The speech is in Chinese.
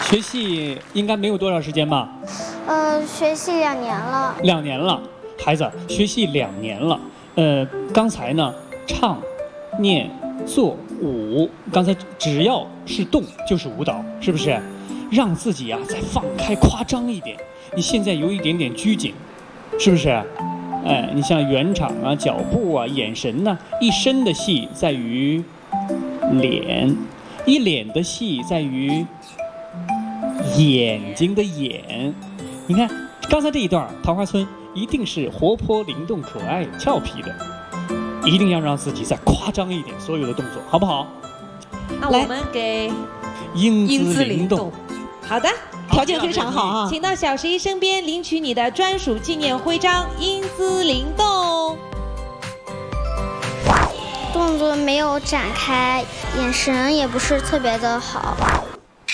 学戏应该没有多少时间吧？ 学戏2年了。 2年了，孩子，学戏2年了。刚才呢，唱、念、做、舞，刚才只要是动就是舞蹈，是不是？让自己啊再放开、夸张一点。你现在有一点点拘谨，是不是？你像圆场啊、脚步啊、眼神呐、一身的戏在于脸，一脸的戏在于眼睛的眼。你看刚才这一段，桃花村一定是活泼、灵动、可爱、俏皮的，一定要让自己再夸张一点，所有的动作，好不好？ 那我们给英姿灵动。 好的。 条件非常好啊！ 请到小11身边领取你的专属纪念徽章，英姿灵动。 动作没有展开，眼神也不是特别的好。